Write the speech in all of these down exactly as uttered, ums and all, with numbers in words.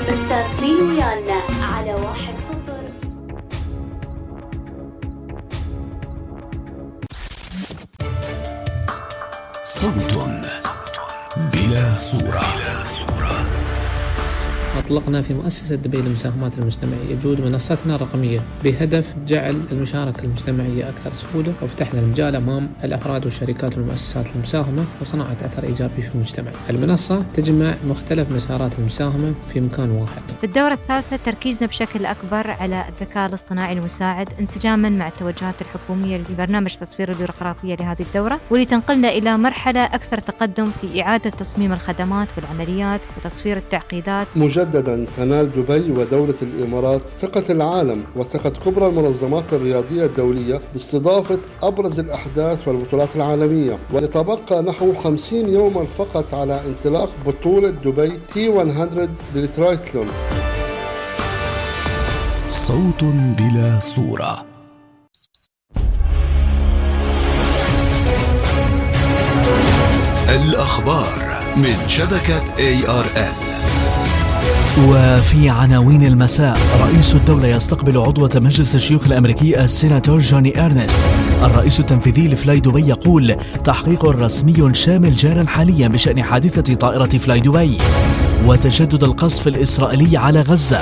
مستانسين ويانا على واحد صفر. صوت بلا صورة. أطلقنا في مؤسسة دبي للمساهمات المجتمعية جهود منصتنا الرقمية بهدف جعل المشاركة المجتمعية أكثر سهولة، وفتحنا المجال أمام الأفراد والشركات والمؤسسات المساهمة وصناعة أثر إيجابي في المجتمع. المنصة تجمع مختلف مسارات المساهمة في مكان واحد. في الدورة الثالثة تركيزنا بشكل أكبر على الذكاء الاصطناعي المساعد انسجاما مع التوجهات الحكومية لبرنامج تصفير البيروقراطية لهذه الدورة، واللي تنقلنا إلى مرحلة أكثر تقدم في إعادة تصميم الخدمات والعمليات وتصفير التعقيدات. مجددا تنال دبي ودولة الإمارات ثقة العالم وثقة كبرى المنظمات الرياضية الدولية باستضافة أبرز الأحداث والبطولات العالمية، ويتبقى نحو خمسين يوما فقط على انطلاق بطولة دبي تي مئة للترايثلون. صوت بلا صورة. الأخبار من شبكة إيه آر إل. وفي عناوين المساء: رئيس الدولة يستقبل عضوة مجلس الشيوخ الأمريكي السيناتور جوني إرنست. الرئيس التنفيذي لفلاي دبي يقول تحقيق رسمي شامل جار حاليا بشأن حادثة طائرة فلاي دبي. وتجدد القصف الإسرائيلي على غزة.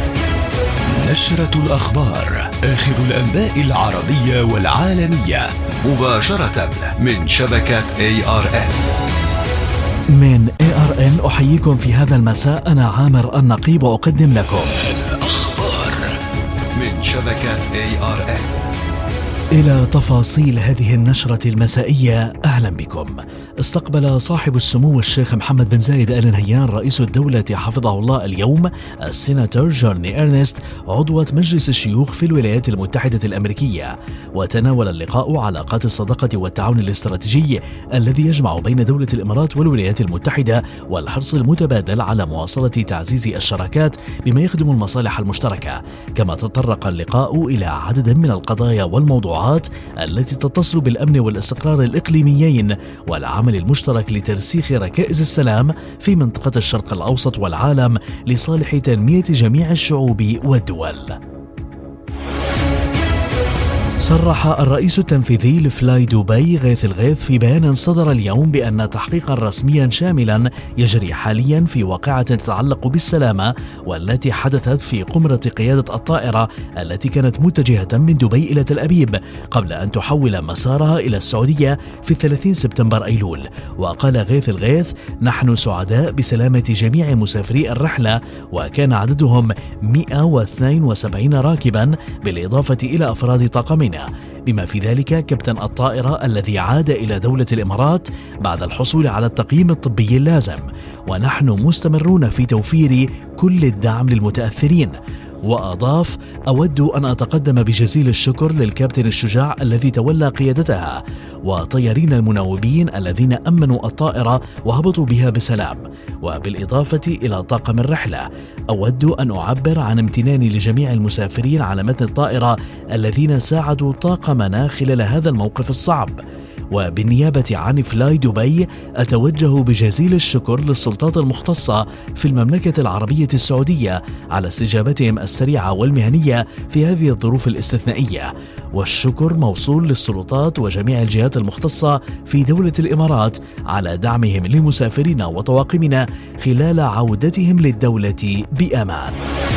نشرة الأخبار، آخر الأنباء العربية والعالمية مباشرة من شبكة إيه آر إل. من إيه آر إن أحييكم في هذا المساء. أنا عامر النقيب وأقدم لكم الأخبار من شبكة إيه آر إل. إلى تفاصيل هذه النشرة المسائية، أهلا بكم. استقبل صاحب السمو الشيخ محمد بن زايد آل نهيان رئيس الدولة حفظه الله اليوم السيناتور جوني إرنست عضوة مجلس الشيوخ في الولايات المتحدة الأمريكية. وتناول اللقاء علاقات الصداقة والتعاون الاستراتيجي الذي يجمع بين دولة الإمارات والولايات المتحدة، والحرص المتبادل على مواصلة تعزيز الشراكات بما يخدم المصالح المشتركة. كما تطرق اللقاء إلى عدد من القضايا والموضوعات التي تتصل بالأمن والاستقرار الإقليميين والعمل المشترك لترسيخ ركائز السلام في منطقة الشرق الأوسط والعالم لصالح تنمية جميع الشعوب والدول. صرح الرئيس التنفيذي لفلاي دبي غيث الغيث في بيان صدر اليوم بأن تحقيقا رسميا شاملا يجري حاليا في واقعة تتعلق بالسلامة، والتي حدثت في قمرة قيادة الطائرة التي كانت متجهة من دبي إلى تل أبيب قبل أن تحول مسارها إلى السعودية في ثلاثين سبتمبر أيلول. وقال غيث الغيث: نحن سعداء بسلامة جميع مسافري الرحلة، وكان عددهم مئة واثنين وسبعين راكبا بالإضافة إلى أفراد طاقمنا، بما في ذلك كابتن الطائرة الذي عاد إلى دولة الإمارات بعد الحصول على التقييم الطبي اللازم. ونحن مستمرون في توفير كل الدعم للمتأثرين. وأضاف: أود أن أتقدم بجزيل الشكر للكابتن الشجاع الذي تولى قيادتها، وطيارين المناوبين الذين أمنوا الطائرة وهبطوا بها بسلام. وبالإضافة إلى طاقم الرحلة، أود أن أعبر عن امتناني لجميع المسافرين على متن الطائرة الذين ساعدوا طاقمنا خلال هذا الموقف الصعب. وبالنيابة عن فلاي دبي أتوجه بجزيل الشكر للسلطات المختصة في المملكة العربية السعودية على استجابتهم السريعة والمهنية في هذه الظروف الاستثنائية. والشكر موصول للسلطات وجميع الجهات المختصة في دولة الإمارات على دعمهم لمسافرين وطواقمنا خلال عودتهم للدولة بأمان.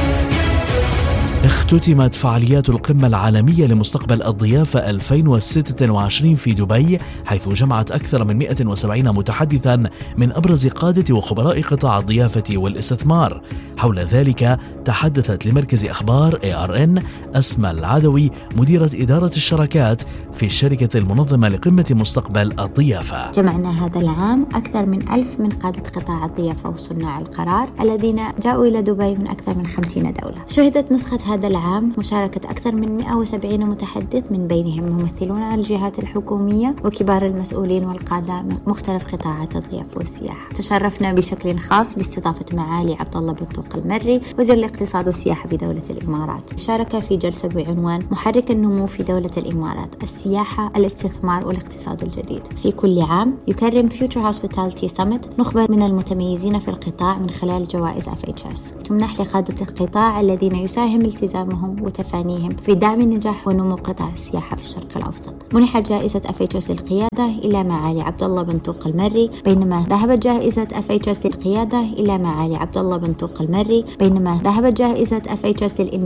اختتمت فعاليات القمة العالمية لمستقبل الضيافة ألفين وستة وعشرين في دبي، حيث جمعت أكثر من مئة وسبعين متحدثا من أبرز قادة وخبراء قطاع الضيافة والاستثمار. حول ذلك تحدثت لمركز أخبار إيه آر إن أسماء العدوي مديرة إدارة الشراكات في الشركة المنظمة لقمة مستقبل الضيافة. جمعنا هذا العام أكثر من ألف من قادة قطاع الضيافة وصناع القرار الذين جاءوا إلى دبي من أكثر من خمسين دولة. شهدت نسخة هذا العام مشاركة أكثر من مئة وسبعين متحدث، من بينهم ممثلون عن الجهات الحكومية وكبار المسؤولين والقادة من مختلف قطاعات الضيافة والسياحة. تشرفنا بشكل خاص باستضافة معالي عبد الله بن طوق المري وزير الاقتصاد والسياحة في دولة الإمارات. شارك في جلسة بعنوان محرك النمو في دولة الإمارات: السياحة، الاستثمار والاقتصاد الجديد. في كل عام يكرم Future Hospitality Summit نخبة من المتميزين في القطاع من خلال جوائز إف إتش إس تمنح لقادة القطاع الذين يساهم التزامهم وتفانيهم في دعم النجاح ونمو قطاع السياحة في الشرق الأوسط. منحت جائزة إف إتش إس للقيادة إلى معالي عبد الله بن طوق المري، بينما ذهبت جائزة إف إتش إس للقيادة إلى معالي عبد الله بن طوق المري، بينما ذهبت جائزة إف إتش إس للإنجاز